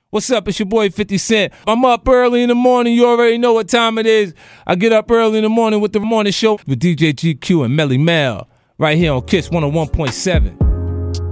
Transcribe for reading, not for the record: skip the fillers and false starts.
What's up? It's your boy 50 Cent. I'm up early in the morning. You already know what time it is. I get up early in the morning with the morning show with DJ GQ and Melly Mel right here on Kiss 101.7.